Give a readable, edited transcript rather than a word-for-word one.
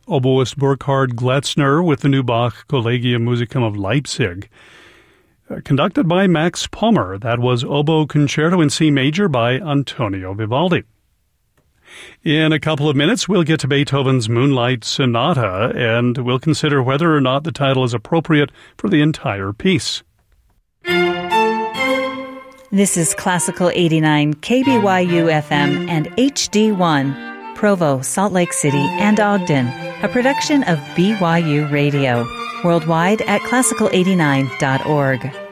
oboist Burkhard Gletzner with the new Bach Collegium Musicum of Leipzig. Conducted by Max Pommer. That was Oboe Concerto in C Major by Antonio Vivaldi. In a couple of minutes, we'll get to Beethoven's Moonlight Sonata, and we'll consider whether or not the title is appropriate for the entire piece. This is Classical 89 KBYU FM and HD1, Provo, Salt Lake City, and Ogden, a production of BYU Radio. Worldwide at classical89.org.